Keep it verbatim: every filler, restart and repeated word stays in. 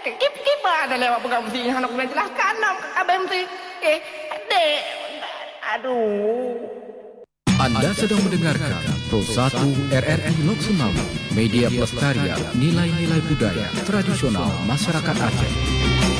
kip kip ada lewat pegang mesti anak kena jelaskan nam abang mesti eh dek aduh. Anda sedang mendengarkan Pro satu R R I Lok Sumawi, media pelestarian nilai-nilai budaya tradisional masyarakat Aceh.